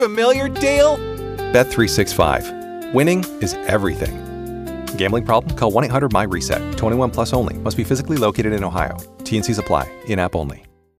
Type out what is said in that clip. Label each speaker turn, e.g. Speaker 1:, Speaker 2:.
Speaker 1: Familiar, Dale? Bet365. Winning is everything. Gambling problem? Call 1-800-MY-RESET. 21 plus only. Must be physically located in Ohio. T&Cs apply. In-app only.